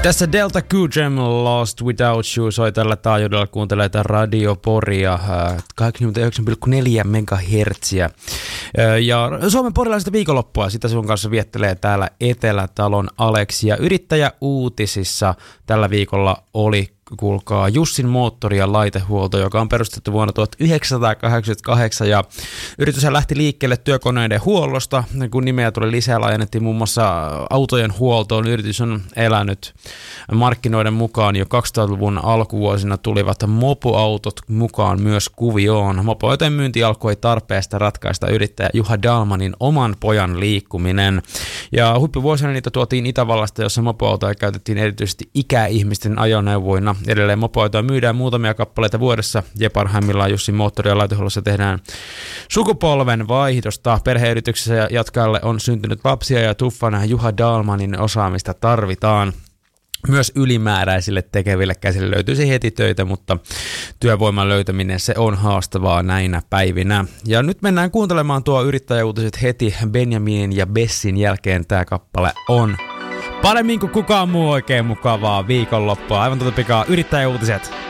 Tässä Delta Q-Jam Lost Without You soi tällä taajuudella, kuuntelee Radio Poria 89,4 MHz. Ja Suomen porilaisesta viikonloppua, sitä sun kanssa viettelee täällä Etelätalon Aleksi. Ja yrittäjäuutisissa tällä viikolla oli, kuulkaa, Jussin moottori- ja laitehuolto, joka on perustettu vuonna 1988 ja yritys lähti liikkeelle työkoneiden huollosta. Kun nimeä tuli lisää, laajennettiin muun muassa autojen huoltoon. Yritys on elänyt markkinoiden mukaan jo 2000-luvun alkuvuosina tulivat mopoautot mukaan myös kuvioon. Mopoautojen myynti alkoi tarpeesta ratkaista yrittäjä Juha Dahlmanin oman pojan liikkuminen. Ja huippuvuosina niitä tuotiin Itävallasta, jossa mopoautoja käytettiin erityisesti ikäihmisten ajoneuvoina. Edelleen mopoautoja myydään muutamia kappaleita vuodessa ja parhaimmillaan Jussin moottori- ja laitehuollossa tehdään sukupolven vaihdosta. Perheyrityksessä jatkajalle on syntynyt lapsia ja tuffana Juha Dahlmanin osaamista tarvitaan. Myös ylimääräisille tekeville käsille löytyisi heti töitä, mutta työvoiman löytäminen se on haastavaa näinä päivinä. Ja nyt mennään kuuntelemaan tuo yrittäjäuutiset heti Benjaminin ja Bessin jälkeen. Tämä kappale on paremmin kuin kukaan muu oikein mukavaa viikonloppua. Aivan tuota pikaa yrittäjäuutiset.